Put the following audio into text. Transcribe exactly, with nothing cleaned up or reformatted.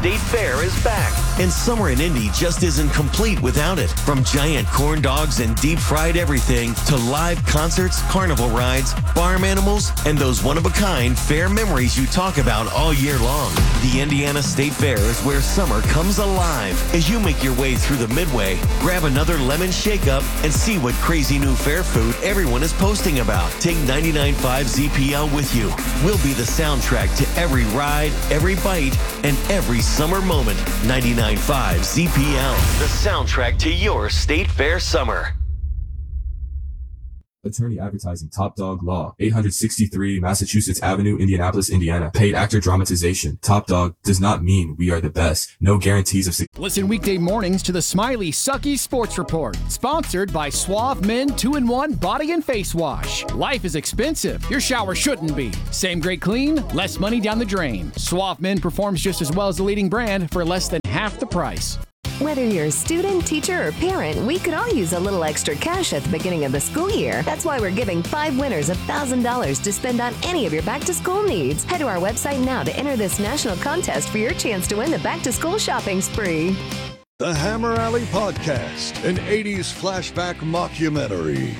State Fair is back, and summer in Indy just isn't complete without it. From giant corn dogs and deep-fried everything to live concerts, carnival rides, farm animals, and those one-of-a-kind fair memories you talk about all year long. The Indiana State Fair is where summer comes alive. As you make your way through the Midway, grab another lemon shake-up and see what crazy new fair food everyone is posting about. Take ninety-nine point five Z P L with you. We'll be the soundtrack to every ride, every bite, and every summer moment. ninety-nine point five Z P L, the soundtrack to your State Fair summer. Attorney Advertising, Top Dog Law, eight sixty-three Massachusetts Avenue, Indianapolis, Indiana. Paid actor dramatization. Top Dog does not mean we are the best. No guarantees of success. Listen weekday mornings to the Smiley Sucky Sports Report, sponsored by Suave Men two in one Body and Face Wash. Life is expensive. Your shower shouldn't be. Same great clean, less money down the drain. Suave Men performs just as well as the leading brand for less than half the price. Whether you're a student, teacher, or parent, we could all use a little extra cash at the beginning of the school year. That's why we're giving five winners one thousand dollars to spend on any of your back-to-school needs. Head to our website now to enter this national contest for your chance to win the back-to-school shopping spree. The Hammer Alley Podcast, an eighties flashback mockumentary.